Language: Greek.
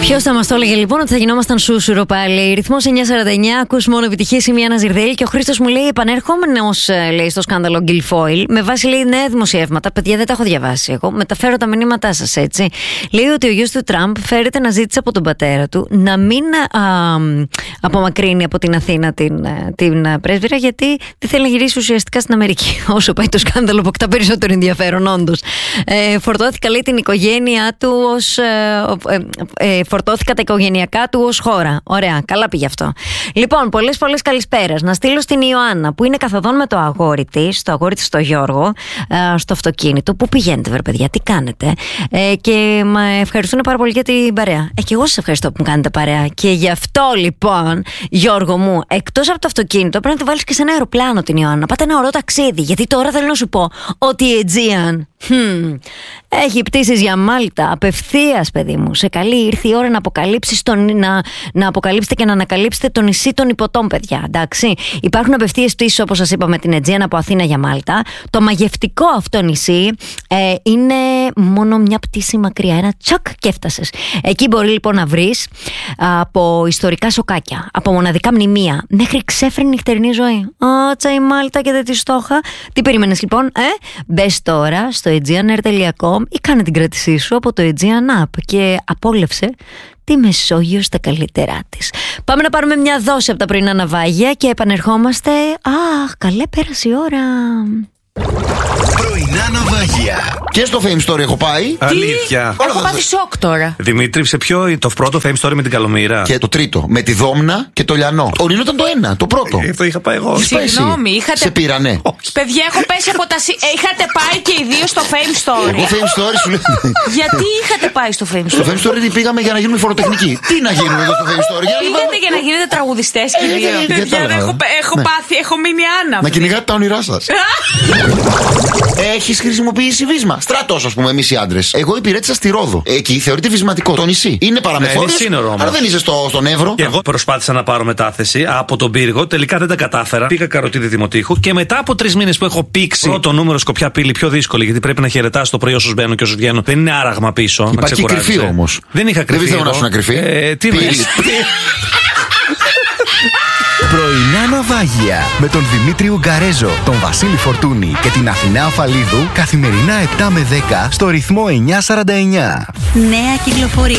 Ποιος θα μας το έλεγε λοιπόν ότι θα γινόμασταν σούσουρο πάλι. Ρυθμός 949, ακούς μόνο επιτυχίες, είμαι η Άννα Ζιρδέλη και ο Χρήστος μου λέει επανέρχομενος, λέει, στο σκάνδαλο Guilfoyle, με βάση, λέει, νέα δημοσιεύματα. Παιδιά, δεν τα έχω διαβάσει εγώ. Μεταφέρω τα μηνύματά σας, έτσι. Λέει ότι ο γιος του Τραμπ φέρεται να ζήτησε από τον πατέρα του να μην απομακρύνει από την Αθήνα την πρέσβυρα, γιατί δεν θέλει να γυρίσει ουσιαστικά στην Αμερική. Όσο πάει το σκάνδαλο, αποκτά περισσότερο ενδιαφέρον, όντως. Φορτώθηκα, λέει, την οικογένειά του ως. Φορτώθηκα τα οικογενειακά του ως χώρα. Ωραία, καλά πήγε αυτό. Λοιπόν, πολλές καλησπέρας. Να στείλω στην Ιωάννα που είναι καθοδόν με το αγόρι της, στο Γιώργο, στο αυτοκίνητο. Πού πηγαίνετε, βρε παιδιά, τι κάνετε? Και με ευχαριστούν πάρα πολύ για την παρέα. Και εγώ σας ευχαριστώ που μου κάνετε παρέα. Και γι' αυτό λοιπόν, Γιώργο μου, εκτός από το αυτοκίνητο, πρέπει να τη βάλεις και σε ένα αεροπλάνο την Ιωάννα. Πάτε ένα ωραίο ταξίδι. Γιατί τώρα θέλω να σου πω ότι η Aegean έχει πτήσεις για Μάλτα απευθείας, παιδί μου. Σε καλή, ήρθε η ώρα να αποκαλύψεις να αποκαλύψετε και να ανακαλύψετε το νησί των Ιππωτών, παιδιά. Εντάξει. Υπάρχουν απευθείας πτήσεις, όπως σας είπα, με την Aegean από Αθήνα για Μάλτα. Το μαγευτικό αυτό νησί είναι μόνο μια πτήση μακριά. Ένα τσακ και έφτασες. Εκεί μπορεί λοιπόν να βρεις από ιστορικά σοκάκια, από μοναδικά μνημεία, μέχρι ξέφρενη νυχτερινή ζωή. Άτσα η Μάλτα και δεν τη στόχα. Τι περίμενες λοιπόν? Μπες τώρα στο aegeanair.com ή κάνε την κράτησή σου από το Aegean App και απόλαυσε τη Μεσόγειο στα καλύτερά της. Πάμε να πάρουμε μια δόση από τα πρωινά ναυάγια και επανερχόμαστε. Αχ, καλέ, πέρασε η ώρα. Πρωινά ναυάγια. Και στο Fame Story έχω πάει. Αλήθεια. Έχω πάθει σοκ τώρα. Δημήτρη, σε ποιο? Το πρώτο Fame Story με την Καλομήρα. Και το τρίτο, με τη Δόμνα και το Λιανό. Ο Ρήνο ήταν το ένα, το πρώτο. Αυτό είχα πάει εγώ. Συγγνώμη, είχατε. Σε πήρανε. Παιδιά, έχω πέσει από τα. Είχατε πάει και οι δύο στο Fame Story. Εγώ Fame Story σου λέω. Γιατί είχατε πάει στο Fame Στο Story? Fame Story πήγαμε για να γίνουμε φοροτεχνικοί. Τι να γίνουμε εδώ στο Fame Story? Πήγατε για να γίνετε τραγουδιστές και οι δύο. Παιδιά, έχω πάθει, έχω μείνει άναυδη. Να κυνηγάτε τα όνειρά σας. Έχεις χρησιμοποιήσει βίσμα? Στρατός, ας πούμε, εμείς οι άντρες. Εγώ υπηρέτησα στη Ρόδο. Εκεί θεωρείται βυσματικό. Το νησί. Είναι παραμεθόριος. Αλλά δεν είσαι στον Εύρο. Και εγώ προσπάθησα να πάρω μετάθεση από τον Πύργο. Τελικά δεν τα κατάφερα. Πήγα Καροτίδη Δημοτήχου. Και μετά από 3 μήνες που έχω πήξει πρώτο νούμερο Σκοπιά Πύλη, πιο δύσκολη, γιατί πρέπει να χαιρετάς το πρωί όσους μπαίνουν και όσους βγαίνουν. Δεν είναι άραγμα πίσω. Υπάρχει κρυφή όμως. Δεν είχα κρυφή. Δεν θέλω να σου να κρυφή. Τι Πρωινά ναυάγια με τον Δημήτρη Ουγκαρέζο, τον Βασίλη Φορτούνη και την Αθηνά Αφαλίδου καθημερινά 7 με 10 στο ρυθμό 949. Νέα κυκλοφορία.